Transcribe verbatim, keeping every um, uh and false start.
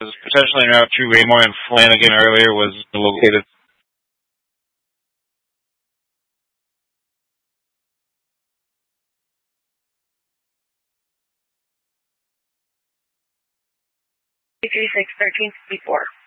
potentially en route to Raymore and Flanagan earlier was located. three six thirteen fifty-four.